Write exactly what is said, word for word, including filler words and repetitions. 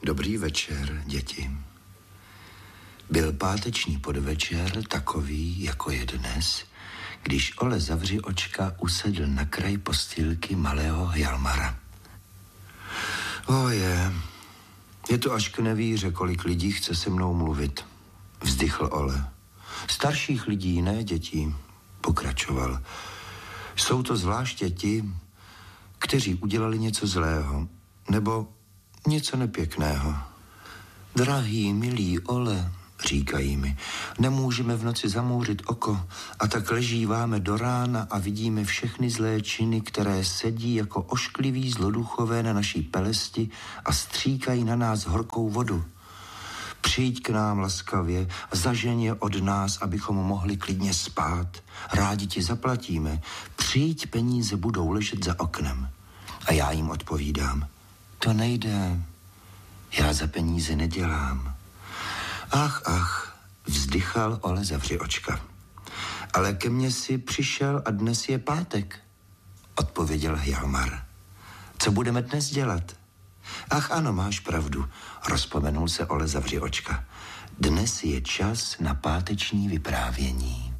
Dobrý večer, děti. Byl páteční podvečer, takový, jako je dnes, když Ole Zavři očka usedl na kraj postýlky malého Hjalmara. O je, je to až k nevíře, kolik lidí chce se mnou mluvit, vzdychl Ole. Starších lidí, ne dětí, pokračoval. Jsou to zvláště ti, kteří udělali něco zlého, nebo něco nepěkného. Drahý, milý Ole, říkají mi, nemůžeme v noci zamouřit oko a tak ležíváme do rána a vidíme všechny zlé činy, které sedí jako oškliví zloduchové na naší pelesti a stříkají na nás horkou vodu. Přijď k nám laskavě, zažeň je od nás, abychom mohli klidně spát. Rádi ti zaplatíme. Přijď, peníze budou ležet za oknem. A já jim odpovídám. To nejde. Já za peníze nedělám. Ach, ach, vzdychal Ole Zavři očka. Ale ke mně si přišel a dnes je pátek, odpověděl Hjalmar. Co budeme dnes dělat? Ach ano, máš pravdu, rozpomenul se Ole Zavři očka. Dnes je čas na páteční vyprávění.